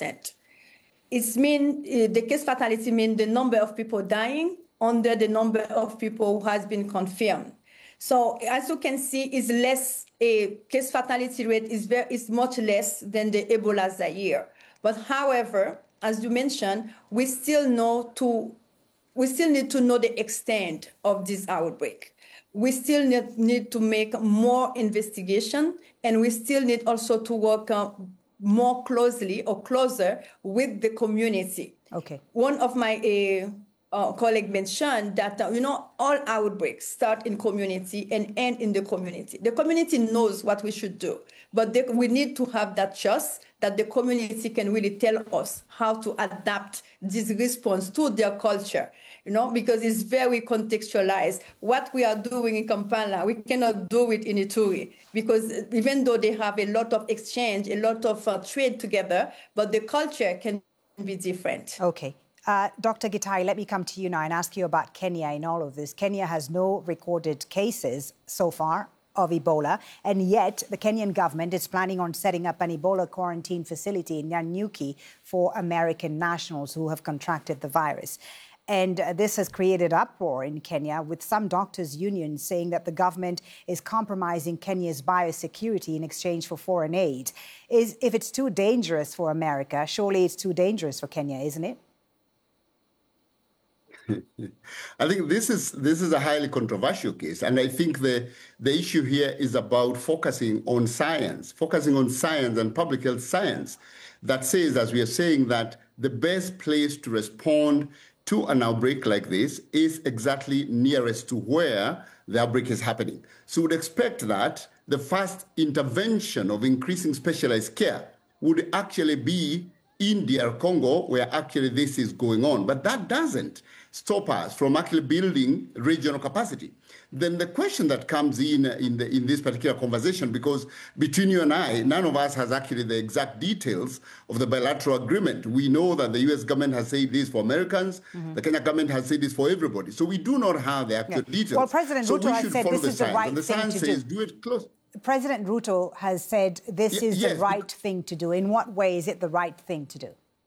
1%. It's the case fatality means the number of people dying under the number of people who has been confirmed. So as you can see, case fatality rate is much less than the Ebola Zaire. But however, as you mentioned, we still need to know the extent of this outbreak. We still need to make more investigation, and we still need also to work more closely or closer with the community. Okay. One of my colleague mentioned that, all outbreaks start in community and end in the community. The community knows what we should do, but we need to have that trust that the community can really tell us how to adapt this response to their culture, because it's very contextualized. What we are doing in Kampala, we cannot do it in Ituri, because even though they have a lot of exchange, a lot of trade together, but the culture can be different. Okay. Dr. Gitari, let me come to you now and ask you about Kenya in all of this. Kenya has no recorded cases so far of Ebola, and yet the Kenyan government is planning on setting up an Ebola quarantine facility in Nanyuki for American nationals who have contracted the virus. And this has created uproar in Kenya, with some doctors' unions saying that the government is compromising Kenya's biosecurity in exchange for foreign aid. If it's too dangerous for America, surely it's too dangerous for Kenya, isn't it? I think this is a highly controversial case, and I think the issue here is about focusing on science and public health science that says, as we are saying, that the best place to respond to an outbreak like this is exactly nearest to where the outbreak is happening. So we'd expect that the first intervention of increasing specialized care would actually be in DR Congo, where actually this is going on. But that doesn't stop us from actually building regional capacity. Then the question that comes in this particular conversation, because between you and I, none of us has actually the exact details of the bilateral agreement. We know that the US government has said this for Americans, the Kenya government has said this for everybody. So we do not have the actual details. Well, President Ruto has said this is the right thing to do. Do it close. President Ruto has said this is the right thing to do. In what way is it the right thing to do?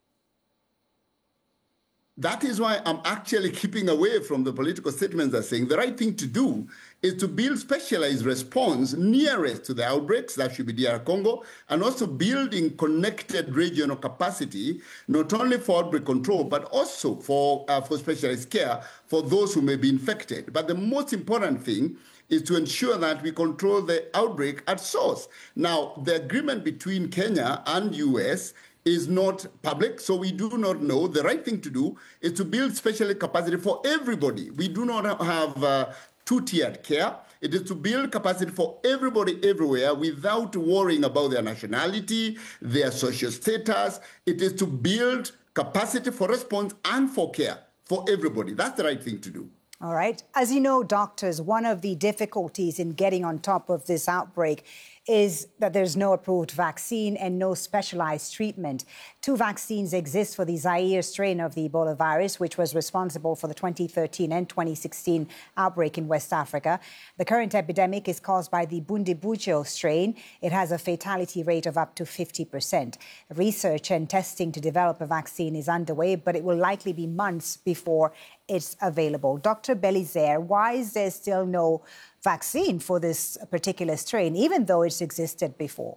That is why I'm actually keeping away from the political statements that are saying the right thing to do is to build specialized response nearest to the outbreaks, that should be DR Congo, and also building connected regional capacity, not only for outbreak control, but also for specialized care for those who may be infected. But the most important thing is to ensure that we control the outbreak at source. Now, the agreement between Kenya and US is not public, so we do not know. The right thing to do is to build special capacity for everybody. We do not have two-tiered care. It is to build capacity for everybody everywhere without worrying about their nationality, their social status. It is to build capacity for response and for care for everybody. That's the right thing to do. All right. As you know, doctors, one of the difficulties in getting on top of this outbreak is that there's no approved vaccine and no specialized treatment. 2 vaccines exist for the Zaire strain of the Ebola virus, which was responsible for the 2013 and 2016 outbreak in West Africa. The current epidemic is caused by the Bundibugyo strain. It has a fatality rate of up to 50%. Research and testing to develop a vaccine is underway, but it will likely be months before it's available. Dr. Belizaire, why is there still no vaccine for this particular strain, even though it's existed before?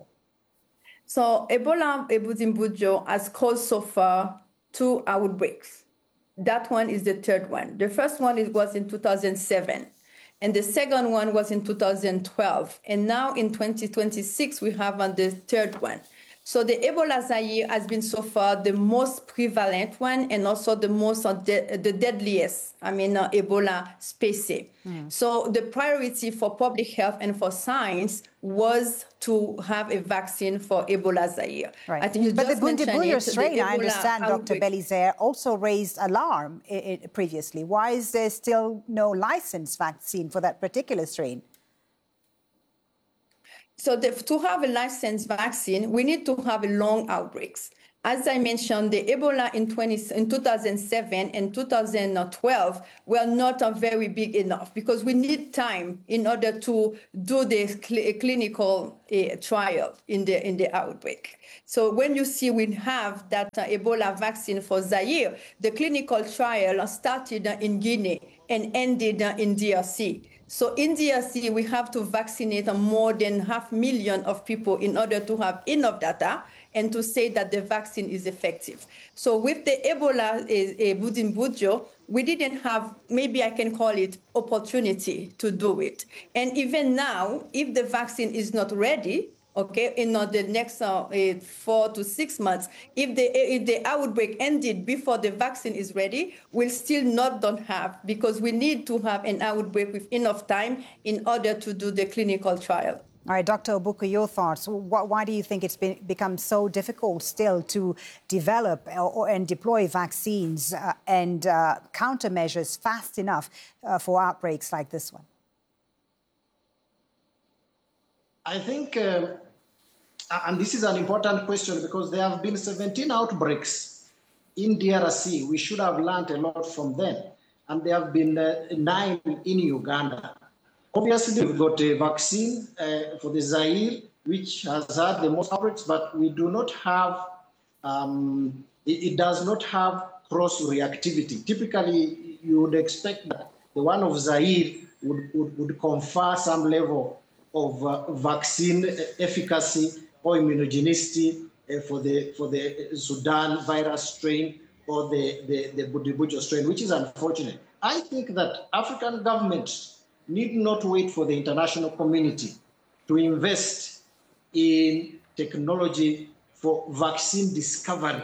So Ebola Bundibugyo has caused so far 2 outbreaks. That one is the 3rd one. The first one was in 2007, and the second one was in 2012. And now in 2026, we have the 3rd one. So the Ebola Zaire has been so far the most prevalent one, and also the most the deadliest, Ebola species. So the priority for public health and for science was to have a vaccine for Ebola Zaire. Right. I think you but just the Bundibugyo strain, I understand, outbreak. Dr. Belizaire, also raised alarm previously. Why is there still no licensed vaccine for that particular strain? So to have a licensed vaccine, we need to have long outbreaks. As I mentioned, the Ebola in 2007 and 2012 were not very big enough because we need time in order to do the clinical trial in the outbreak. So when you see we have that Ebola vaccine for Zaire, the clinical trial started in Guinea and ended in DRC. So in DRC, we have to vaccinate more than 500,000 of people in order to have enough data and to say that the vaccine is effective. So with the Ebola Bujumbura, we didn't have, maybe I can call it, opportunity to do it. And even now, if the vaccine is not ready, okay, in the next 4 to 6 months, if the outbreak ended before the vaccine is ready, we'll still don't have, because we need to have an outbreak with enough time in order to do the clinical trial. All right, Dr. Obuku, your thoughts. Why do you think it's become so difficult still to develop and deploy vaccines and countermeasures fast enough for outbreaks like this one? I think, and this is an important question because there have been 17 outbreaks in DRC. We should have learned a lot from them. And there have been 9 in Uganda. Obviously, we've got a vaccine for the Zaire, which has had the most outbreaks, but we do not have, it does not have cross-reactivity. Typically, you would expect that the one of Zaire would confer some level of vaccine efficacy or immunogenicity for the Sudan virus strain or the Bujumbura strain, which is unfortunate. I think that African governments need not wait for the international community to invest in technology for vaccine discovery,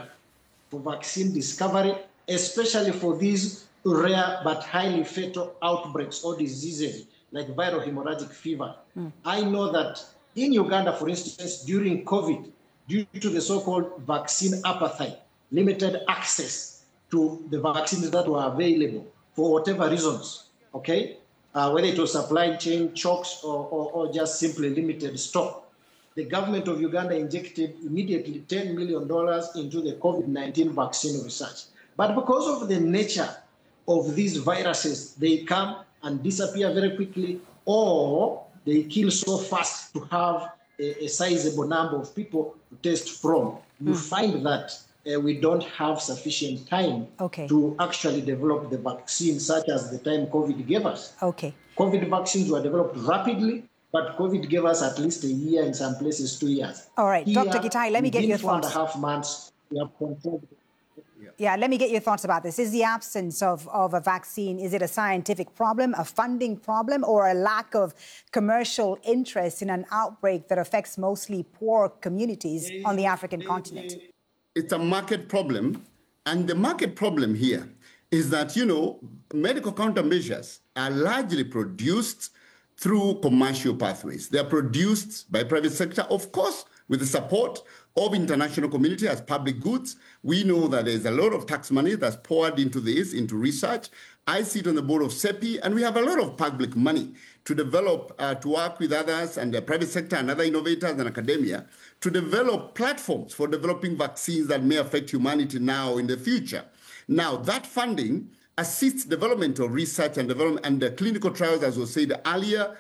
especially for these rare but highly fatal outbreaks or diseases like viral hemorrhagic fever. I know that in Uganda, for instance, during COVID, due to the so-called vaccine apathy, limited access to the vaccines that were available for whatever reasons, okay? Whether it was supply chain chokes or just simply limited stock. The government of Uganda injected immediately $10 million into the COVID-19 vaccine research. But because of the nature of these viruses, they come and disappear very quickly, or they kill so fast to have a sizable number of people to test from. You find that we don't have sufficient time to actually develop the vaccine, such as the time COVID gave us. COVID vaccines were developed rapidly, but COVID gave us at least a year, in some places 2 years. All right, here, Dr. Gitahi, let me get your thoughts. 4.5 months, we have controlled. Yeah, let me get your thoughts about this. Is the absence of a vaccine, is it a scientific problem, a funding problem, or a lack of commercial interest in an outbreak that affects mostly poor communities on the African continent? It's a market problem. And the market problem here is that, medical countermeasures are largely produced through commercial pathways. They are produced by private sector, of course, with the support of international community as public goods. We know that there's a lot of tax money that's poured into this, into research. I sit on the board of CEPI, and we have a lot of public money to develop, to work with others and the private sector and other innovators and academia to develop platforms for developing vaccines that may affect humanity now in the future. Now, that funding assists development of research and development and the clinical trials, as was said earlier.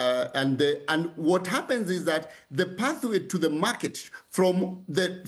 And what happens is that the pathway to the market from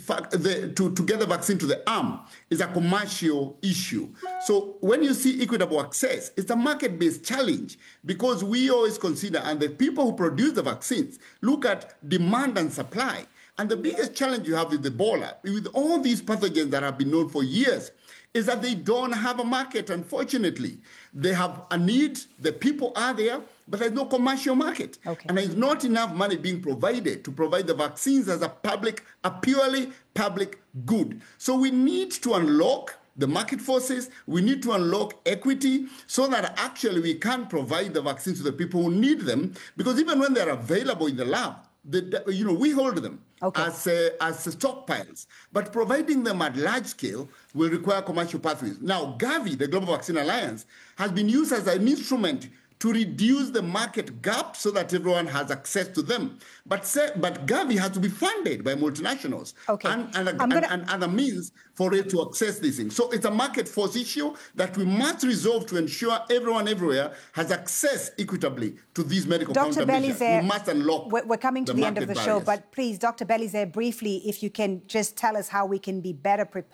to get the vaccine to the arm is a commercial issue. So when you see equitable access, it's a market-based challenge, because we always consider, and the people who produce the vaccines look at demand and supply. And the biggest challenge you have with Ebola, with all these pathogens that have been known for years, is that they don't have a market, unfortunately. They have a need, the people are there, but there's no commercial market. And there's not enough money being provided to provide the vaccines as a purely public good. So we need to unlock the market forces, we need to unlock equity so that actually we can provide the vaccines to the people who need them, because even when they're available in the lab, we hold them as stockpiles, but providing them at large scale will require commercial pathways. Now, Gavi, the Global Vaccine Alliance, has been used as an instrument to reduce the market gap so that everyone has access to them. But Gavi has to be funded by multinationals and other means for it to access these things. So it's a market force issue that we must resolve to ensure everyone everywhere has access equitably to these medical countermeasures. We must unlock. We're coming to the end of the show, barriers. but please, Dr. Belizaire, briefly, if you can just tell us how we can be better prepared